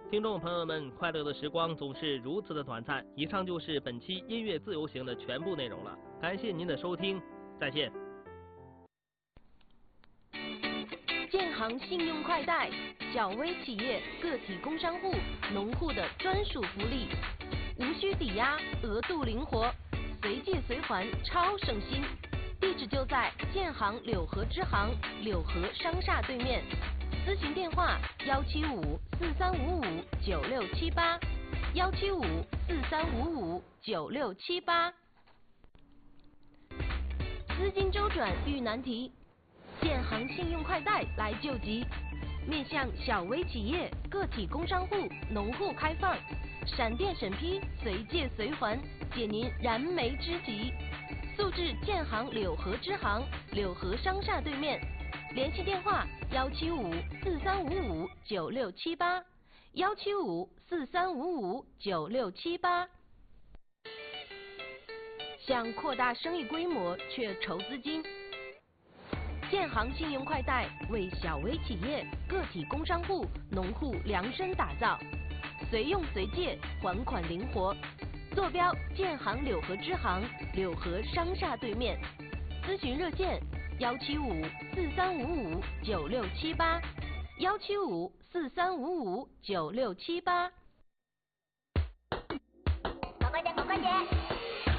听众朋友们，快乐的时光总是如此的短暂。以上就是本期音乐自由行的全部内容了，感谢您的收听，再见。 建行信用快贷，小微企业、个体工商户、农户的专属福利，无需抵押，额度灵活，随借随还，超省心。地址就在建行柳河支行柳河商厦对面，咨询电话175-4355-9678，175-4355-9678。资金周转遇难题，建行信用快贷来救急，面向小微企业、个体工商户、农户开放，闪电审批，随借随还，解您燃眉之急。速至建行柳河支行柳河商厦对面，联系电话175-4355-9678，175-4355-9678。想扩大生意规模却筹资金，建行信用快贷为小微企业、个体工商户、农户量身打造，随用随借，还款灵活。坐标建行柳河支行柳河商厦对面，咨询热线175-4355-9678，175-4355-9678。 赶快点，赶快点！